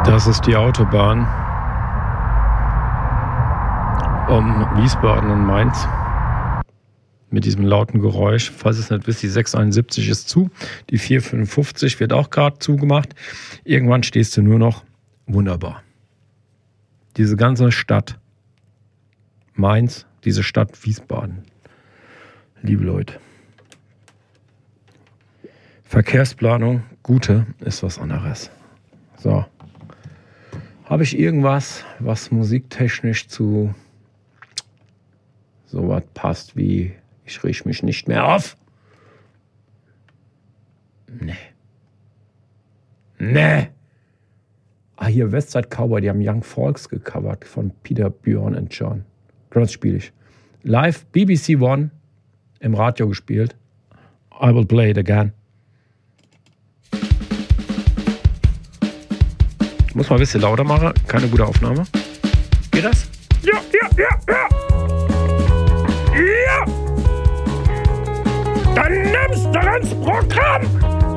Das ist die Autobahn um Wiesbaden und Mainz. Mit diesem lauten Geräusch. Falls ihr es nicht wisst, die 671 ist zu. Die 455 wird auch gerade zugemacht. Irgendwann stehst du nur noch. Wunderbar. Diese ganze Stadt Mainz, diese Stadt Wiesbaden. Liebe Leute. Verkehrsplanung, gute, ist was anderes. So. Habe ich irgendwas, was musiktechnisch zu sowas passt wie ich riech mich nicht mehr auf? Nee. Ah, hier Westside Cowboy, die haben Young Folks gecovert von Peter, Björn und John. Das spiele ich. Live BBC One im Radio gespielt. I will play it again. Muss mal ein bisschen lauter machen. Keine gute Aufnahme. Geht das? Ja. Dann nimmst du ins Programm.